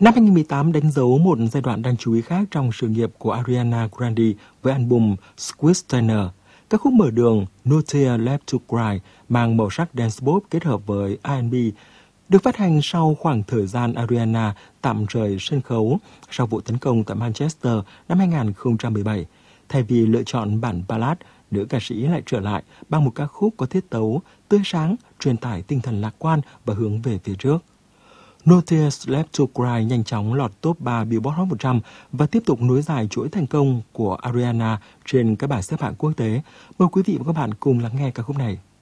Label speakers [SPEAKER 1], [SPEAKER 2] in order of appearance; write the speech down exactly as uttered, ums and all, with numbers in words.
[SPEAKER 1] Năm hai không một tám đánh dấu một giai đoạn đáng chú ý khác trong sự nghiệp của Ariana Grande với album Sweetener. Các khúc mở đường No Tear Left to Cry mang màu sắc dance pop kết hợp với R and B được phát hành sau khoảng thời gian Ariana tạm rời sân khấu sau vụ tấn công tại Manchester năm hai không một bảy. Thay vì lựa chọn bản ballad, nữ ca sĩ lại trở lại bằng một ca khúc có tiết tấu tươi sáng, truyền tải tinh thần lạc quan và hướng về phía trước. No Tears Left to Cry nhanh chóng lọt top ba Billboard Hot một trăm và tiếp tục nối dài chuỗi thành công của Ariana trên các bảng xếp hạng quốc tế. Mời quý vị và các bạn cùng lắng nghe ca khúc này.